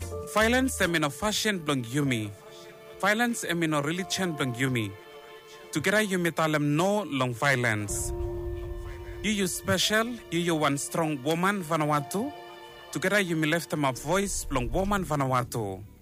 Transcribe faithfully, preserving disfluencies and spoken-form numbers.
Violence em no fashion blong yumi. Violence em no religion blong yumi. Together yumi talem no long violence. You you special, you you one strong woman Vanuatu. Together yumi left them a voice blong woman Vanuatu.